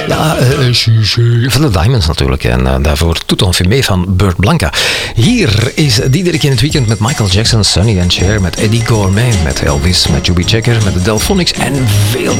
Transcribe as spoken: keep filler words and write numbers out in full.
Ja, uh, van de Diamonds natuurlijk. En uh, daarvoor Tout en Fumé van Burt Blanca. Hier is Diederik in het weekend met Michael Jackson, Sonny and Cher, met Eddie Gourmet, met Elvis, met Joby Checker, met de Delphonics en veel